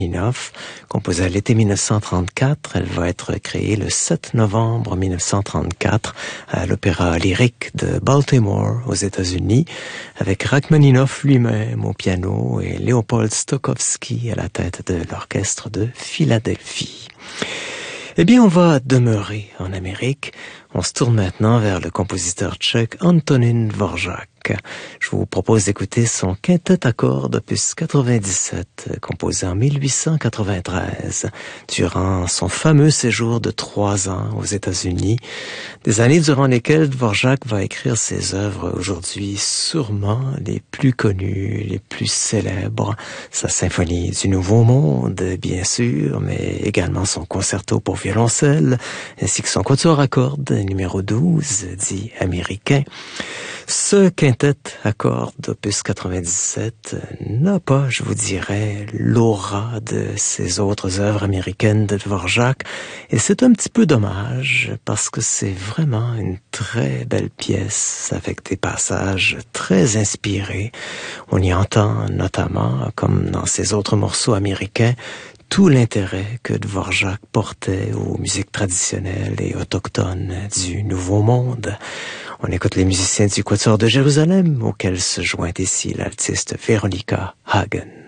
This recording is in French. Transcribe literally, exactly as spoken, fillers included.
Rachmaninoff, composée à l'été mille neuf cent trente-quatre. Elle va être créée le sept novembre mille neuf cent trente-quatre à l'Opéra lyrique de Baltimore aux États-Unis, avec Rachmaninoff lui-même au piano et Léopold Stokowski à la tête de l'orchestre de Philadelphie. Eh bien, on va demeurer en Amérique. On se tourne maintenant vers le compositeur tchèque Antonín Dvořák. Je vous propose d'écouter son quintet à cordes opus quatre-vingt-dix-sept, composé en mille huit cent quatre-vingt-treize, durant son fameux séjour de trois ans aux États-Unis, des années durant lesquelles Dvořák va écrire ses œuvres aujourd'hui sûrement les plus connues, les plus célèbres, sa symphonie du Nouveau Monde, bien sûr, mais également son concerto pour violoncelle, ainsi que son quatuor à cordes numéro douze, dit américain. Ce quintet à cordes opus quatre-vingt-dix-sept n'a pas, je vous dirais, l'aura de ces autres œuvres américaines de Dvořák, et c'est un petit peu dommage parce que c'est vraiment une très belle pièce avec des passages très inspirés. On y entend notamment, comme dans ces autres morceaux américains, tout l'intérêt que Dvořák portait aux musiques traditionnelles et autochtones du Nouveau Monde. On écoute les musiciens du Quatuor de Jérusalem, auquel se joint ici l'altiste Veronica Hagen.